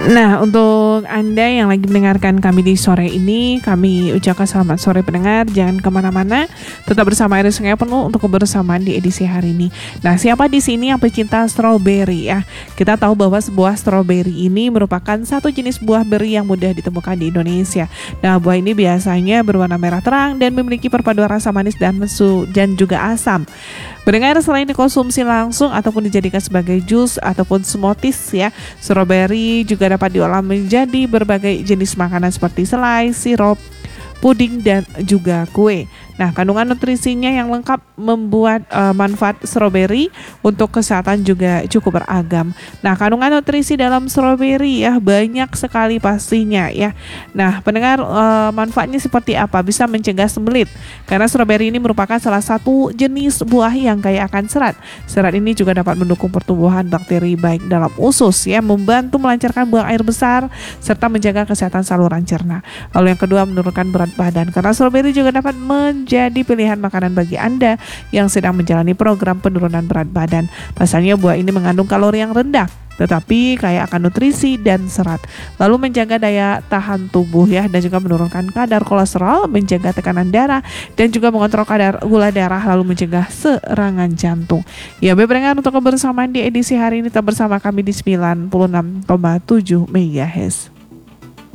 Nah, untuk Anda yang lagi mendengarkan kami di sore ini, kami ucapkan selamat sore pendengar. Jangan kemana-mana, tetap bersama Iris Sungai Penuh untuk kebersamaan di edisi hari ini. Nah, siapa di sini yang pecinta stroberi ya? Kita tahu bahwa sebuah stroberi ini merupakan satu jenis buah beri yang mudah ditemukan di Indonesia. Nah, buah ini biasanya berwarna merah terang dan memiliki perpaduan rasa manis dan juga asam. Pendengar, selain dikonsumsi langsung ataupun dijadikan sebagai jus ataupun smoothies ya, stroberi juga dapat diolah menjadi berbagai jenis makanan seperti selai, sirup, puding, dan juga kue. Nah, kandungan nutrisinya yang lengkap membuat manfaat stroberi untuk kesehatan juga cukup beragam. Nah, kandungan nutrisi dalam stroberi ya banyak sekali pastinya ya. Nah, pendengar, manfaatnya seperti apa? Bisa mencegah sembelit karena stroberi ini merupakan salah satu jenis buah yang kaya akan serat. Serat ini juga dapat mendukung pertumbuhan bakteri baik dalam usus ya, membantu melancarkan buang air besar serta menjaga kesehatan saluran cerna. Lalu yang kedua, menurunkan berat badan karena stroberi juga dapat menjadi pilihan makanan bagi Anda yang sedang menjalani program penurunan berat badan. Pasalnya buah ini mengandung kalori yang rendah tetapi kaya akan nutrisi dan serat, lalu menjaga daya tahan tubuh ya, dan juga menurunkan kadar kolesterol, menjaga tekanan darah, dan juga mengontrol kadar gula darah, lalu mencegah serangan jantung. Ya, pendengar, untuk kebersamaan di edisi hari ini tetap bersama kami di 96,7 MHz.